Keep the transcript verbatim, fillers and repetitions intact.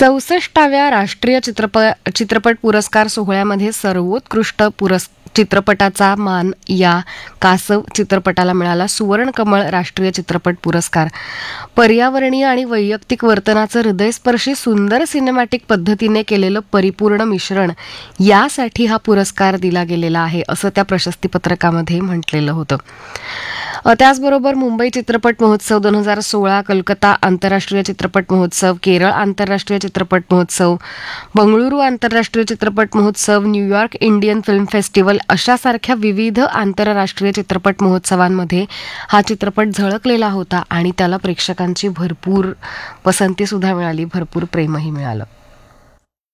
चौसष्टाव्या राष्ट्रीय चित्रपट चित्रपट पुरस्कार सोहळ्यामध्ये सर्वोत्कृष्ट पुरस् चित्रपटाचा मान या कासव चित्रपटाला मिळाला. सुवर्णकमळ राष्ट्रीय चित्रपट पुरस्कार. पर्यावरणीय आणि वैयक्तिक वर्तनाचं हृदयस्पर्शी सुंदर सिनेमॅटिक पद्धतीने केलेलं परिपूर्ण मिश्रण यासाठी हा पुरस्कार दिला गेलेला आहे, असं त्या प्रशस्तीपत्रकामध्ये म्हटलेलं होतं. त्याचबरोबर मुंबई चित्रपट महोत्सव दोन हजार सोळा, कलकत्ता आंतरराष्ट्रीय चित्रपट महोत्सव, केरळ आंतरराष्ट्रीय चित्रपट महोत्सव, बंगळुरू आंतरराष्ट्रीय चित्रपट महोत्सव, न्यूयॉर्क इंडियन फिल्म फेस्टिवल अशा सारख्या विविध आंतरराष्ट्रीय चित्रपट महोत्सवांमध्ये हा चित्रपट झळकलेला होता आणि त्याला प्रेक्षकांची भरपूर पसंती सुद्धा मिळाली, भरपूर प्रेमही मिळालं.